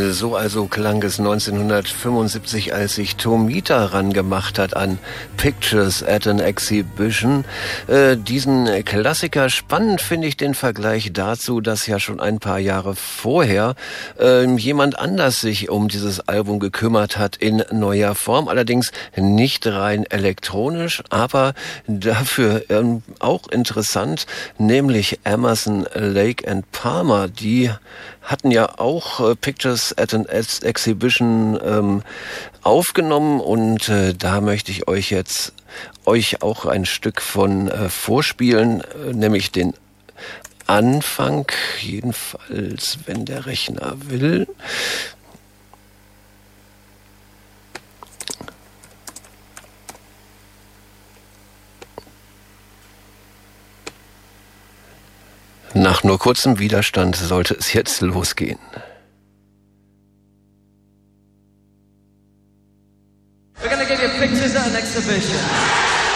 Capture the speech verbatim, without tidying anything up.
So also klang es neunzehnhundertfünfundsiebzig, als sich Tomita rangemacht hat an Pictures at an Exhibition. Äh, diesen Klassiker, spannend finde ich den Vergleich dazu, dass ja schon ein paar Jahre vorher äh, jemand anders sich um dieses Album gekümmert hat in neuer Form, allerdings nicht rein elektronisch, aber dafür ähm, auch interessant, nämlich Emerson, Lake and Palmer. Die hatten ja auch äh, Pictures at an Exhibition ähm, aufgenommen und äh, da möchte ich euch jetzt euch auch ein Stück von äh, vorspielen, äh, nämlich den Anfang, jedenfalls, wenn der Rechner will. Nach nur kurzem Widerstand sollte es jetzt losgehen. We're gonna give you Pictures at an Exhibition.